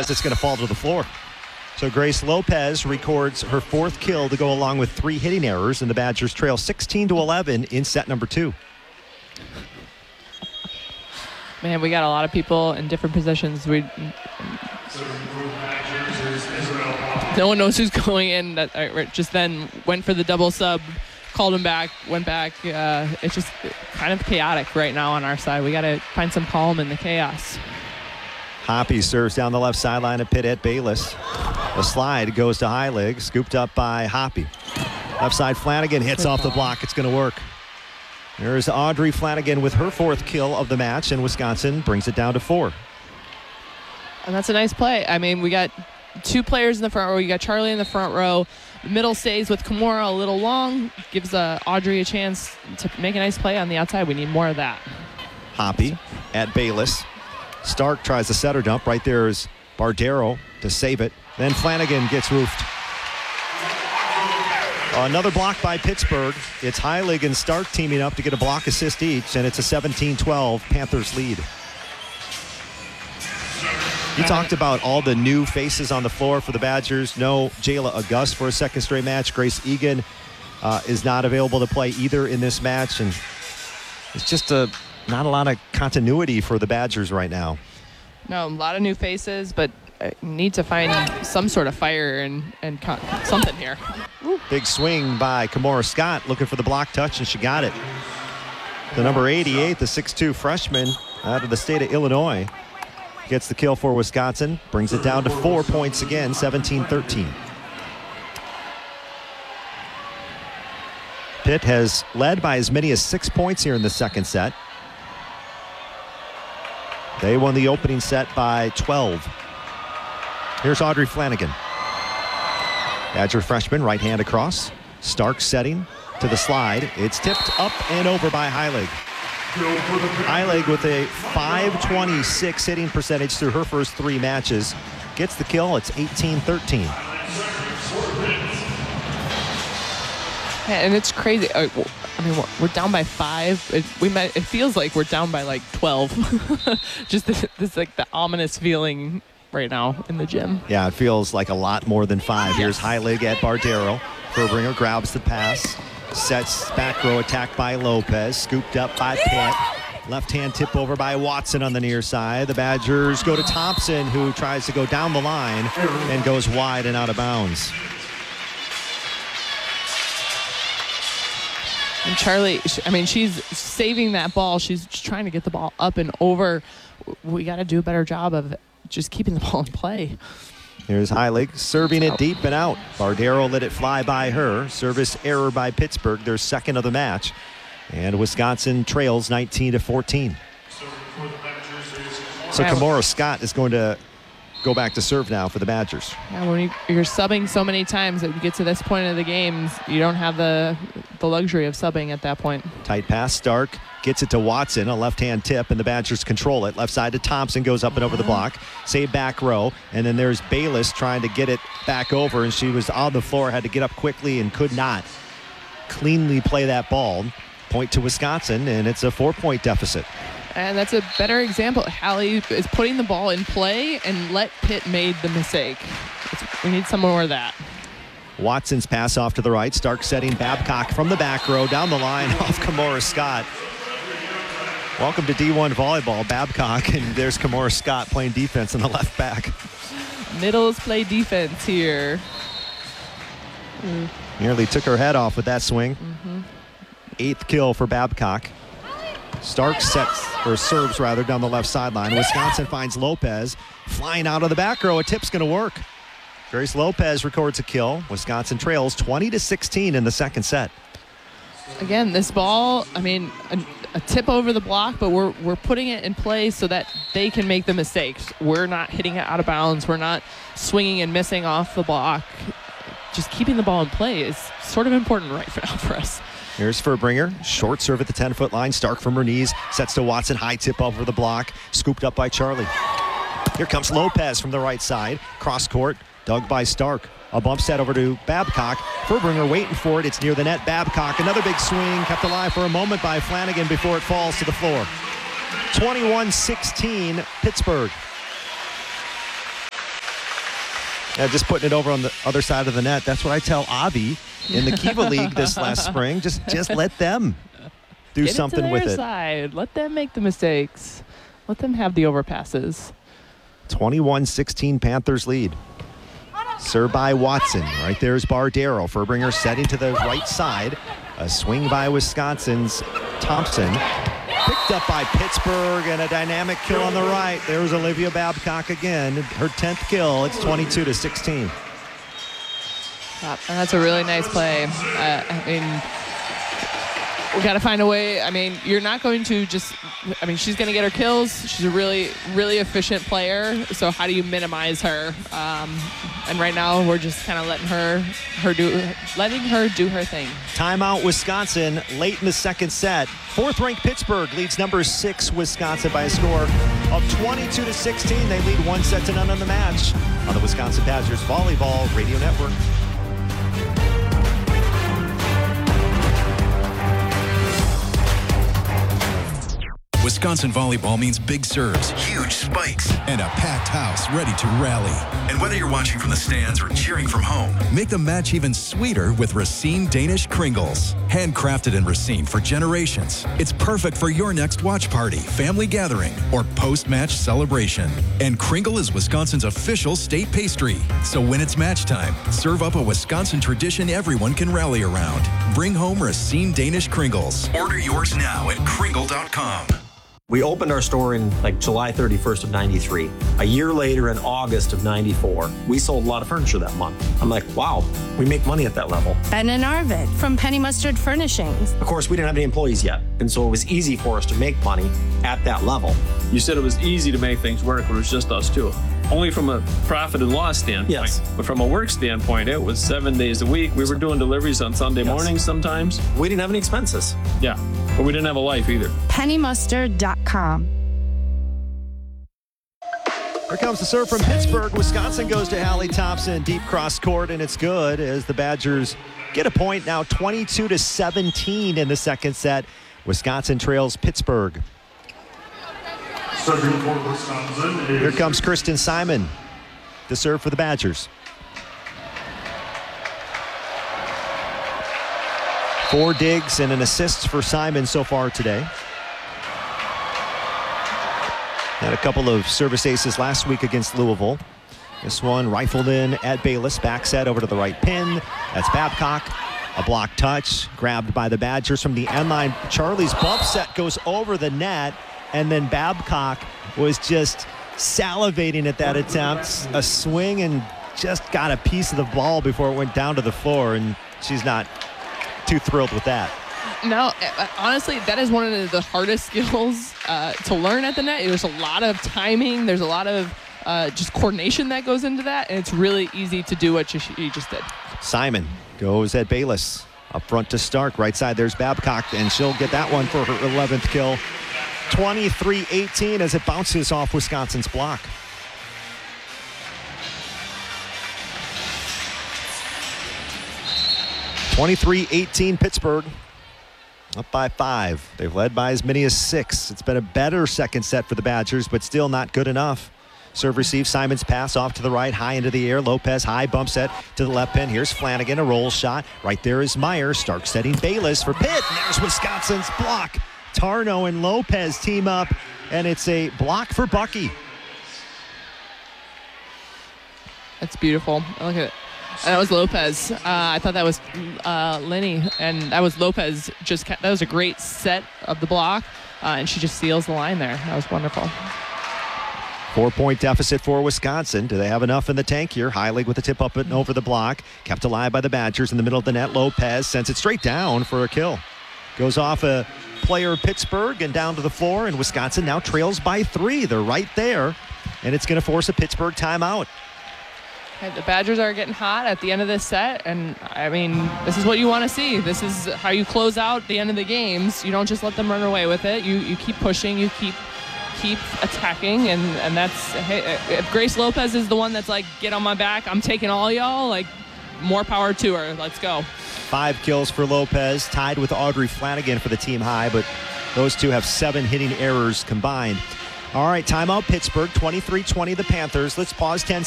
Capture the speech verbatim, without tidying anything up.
as it's going to fall to the floor. So Grace Lopez records her fourth kill to go along with three hitting errors, and the Badgers trail sixteen to eleven in set number two. Man, we got a lot of people in different positions. We no one knows who's going in. That uh, just then went for the double sub, called him back, went back. Uh, it's just kind of chaotic right now on our side. We got to find some calm in the chaos. Hoppy serves down the left sideline at Pitt at Bayless. The slide goes to Heilig, scooped up by Hoppy. Left side Flanagan hits off the block. It's going to work. There's Audrey Flanagan with her fourth kill of the match, and Wisconsin brings it down to four. And that's a nice play. I mean, we got two players in the front row. You got Charlie in the front row. The middle stays with Kimura a little long. Gives uh, Audrey a chance to make a nice play on the outside. We need more of that. Hoppy at Bayless. Stark tries to set her dump. Right there is Bardero to save it. Then Flanagan gets roofed. Another block by Pittsburgh. It's Heilig and Stark teaming up to get a block assist each, and it's a seventeen twelve Panthers lead. You talked about all the new faces on the floor for the Badgers. No Jayla August for a second straight match. Grace Egan uh, is not available to play either in this match, and it's just a not a lot of continuity for the Badgers right now. No, a lot of new faces, but I need to find some sort of fire and, and con- something here. Woo. Big swing by Kimura Scott, looking for the block touch, and she got it. The number eighty-eight, the six two freshman out of the state of Illinois, gets the kill for Wisconsin, brings it down to four points again, seventeen thirteen. Pitt has led by as many as six points here in the second set. They won the opening set by twelve. Here's Audrey Flanagan. Badger freshman, right hand across. Stark setting to the slide. It's tipped up and over by Heilig. Heilig with a five twenty-six hitting percentage through her first three matches. Gets the kill. It's eighteen thirteen. And it's crazy. I mean, we're down by five. It, we might, it feels like we're down by like twelve. Just this, this like the ominous feeling right now in the gym. Yeah, it feels like a lot more than five. Here's Heilig at Bardero. Furbringer grabs the pass. Sets back row attack by Lopez. Scooped up by Pitt. Left hand tip over by Watson on the near side. The Badgers go to Thompson, who tries to go down the line and goes wide and out of bounds. And Charlie, I mean, she's saving that ball. She's trying to get the ball up and over. We got to do a better job of just keeping the ball in play. Here's Heilig serving it deep and out. Bardero let it fly by her. Service error by Pittsburgh, their second of the match. And Wisconsin trails nineteen to fourteen. So Kimura Scott is going to go back to serve now for the Badgers. Yeah, when you, you're subbing so many times that you get to this point of the game, you don't have the the luxury of subbing at that point. Tight pass, Stark gets it to Watson, a left-hand tip, and the Badgers control it. Left side to Thompson, goes up and over the block. Save back row, and then there's Bayless trying to get it back over, and she was on the floor, had to get up quickly and could not cleanly play that ball. Point to Wisconsin, and it's a four-point deficit. And that's a better example. Hallie is putting the ball in play and let Pitt made the mistake. It's, we need some more of that. Watson's pass off to the right. Stark setting Babcock from the back row down the line off Kimura Scott. Welcome to D one volleyball, Babcock, and there's Kimura Scott playing defense in the left back. Middles play defense here. Mm. Nearly took her head off with that swing. Mm-hmm. Eighth kill for Babcock. Stark sets, or serves rather, down the left sideline. Wisconsin finds Lopez flying out of the back row. A tip's going to work. Grace Lopez records a kill. Wisconsin trails twenty to sixteen in the second set. Again, this ball, I mean, a, a tip over the block, but we're we're putting it in play so that they can make the mistakes. We're not hitting it out of bounds. We're not swinging and missing off the block. Just keeping the ball in play is sort of important right now for us. Here's Furbringer. Short serve at the ten-foot line. Stark from her knees. Sets to Watson. High tip over the block. Scooped up by Charlie. Here comes Lopez from the right side. Cross court. Dug by Stark. A bump set over to Babcock. Furbringer waiting for it. It's near the net. Babcock. Another big swing. Kept alive for a moment by Flanagan before it falls to the floor. twenty-one sixteen Pittsburgh. Yeah, just putting it over on the other side of the net. That's what I tell Avi in the Kiva League this last spring. Just just let them do Get something it to with their it. Side. Let them make the mistakes. Let them have the overpasses. twenty-one sixteen Panthers lead. Serve by Watson. Right there's Bardero. Furbringer setting to the right side. A swing by Wisconsin's Thompson. Picked up by Pittsburgh and a dynamic kill on the right. There's Olivia Babcock again. Her tenth kill. It's twenty-two to sixteen. Yeah, and that's a really nice play. Uh, I mean, we got to find a way. I mean, you're not going to just, I mean, she's going to get her kills. She's a really, really efficient player. So how do you minimize her? Um, and right now we're just kind of letting her, her do, letting her do her thing. Timeout Wisconsin late in the second set. Fourth-ranked Pittsburgh leads number six Wisconsin by a score of twenty-two to sixteen. They lead one set to none on the match on the Wisconsin Badgers Volleyball Radio Network. Wisconsin volleyball means big serves, huge spikes, and a packed house ready to rally. And whether you're watching from the stands or cheering from home, make the match even sweeter with Racine Danish Kringles. Handcrafted in Racine for generations, it's perfect for your next watch party, family gathering, or post-match celebration. And Kringle is Wisconsin's official state pastry. So when it's match time, serve up a Wisconsin tradition everyone can rally around. Bring home Racine Danish Kringles. Order yours now at kringle dot com. We opened our store in like July thirty-first of ninety-three. A year later, in August of ninety-four, we sold a lot of furniture that month. I'm like, wow, we make money at that level. Ben and Arvid from Penny Mustard Furnishings. Of course, we didn't have any employees yet, and so it was easy for us to make money at that level. You said it was easy to make things work, but it was just us two. Only from a profit and loss standpoint. Yes. But from a work standpoint, it was seven days a week. We were doing deliveries on Sunday Yes. mornings sometimes. We didn't have any expenses. Yeah. But we didn't have a life either. penny mustard dot com. Here comes the serve from Pittsburgh. Wisconsin goes to Hallie Thompson. Deep cross court, and it's good as the Badgers get a point now, twenty-two to seventeen in the second set. Wisconsin trails Pittsburgh. Serving for Wisconsin is Here comes Kristen Simon to serve for the Badgers. Four digs and an assist for Simon so far today. Had a couple of service aces last week against Louisville. This one rifled in at Bayless. Back set over to the right pin. That's Babcock. A block touch grabbed by the Badgers from the end line. Charlie's bump set goes over the net, and then Babcock was just salivating at that attempt. A swing and just got a piece of the ball before it went down to the floor, and she's not too thrilled with that. No, uh, honestly, that is one of the hardest skills uh, to learn at the net. There's a lot of timing. There's a lot of uh, just coordination that goes into that, and it's really easy to do what you, you just did. Simon goes at Bayless. Up front to Stark. Right side, there's Babcock, and she'll get that one for her eleventh kill. twenty-three eighteen as it bounces off Wisconsin's block. twenty-three eighteen Pittsburgh. Up by five. They've led by as many as six. It's been a better second set for the Badgers, but still not good enough. Serve receive. Simon's pass off to the right, high into the air. Lopez high bump set to the left pin. Here's Flanagan, a roll shot. Right there is Meyer. Stark setting Bayless for Pitt. And there's Wisconsin's block. Tarno and Lopez team up, and it's a block for Bucky. That's beautiful. Look at it. And that was Lopez. Uh, I thought that was uh, Lenny, and that was Lopez. Just that was a great set of the block, uh, and she just seals the line there. That was wonderful. Four-point deficit for Wisconsin. Do they have enough in the tank here? Heilig with the tip up and over the block. Kept alive by the Badgers in the middle of the net. Lopez sends it straight down for a kill. Goes off a player of Pittsburgh and down to the floor, and Wisconsin now trails by three. They're right there, and it's going to force a Pittsburgh timeout. Okay, the Badgers are getting hot at the end of this set, and I mean, this is what you want to see. This is how you close out the end of the games. You don't just let them run away with it. You you keep pushing. You keep keep attacking, and and that's hey, if Grace Lopez is the one that's like, get on my back, I'm taking all y'all, like, more power to her. Let's go. Five kills for Lopez, tied with Audrey Flanagan for the team high, but those two have seven hitting errors combined. All right, timeout Pittsburgh, twenty-three twenty the Panthers. Let's pause ten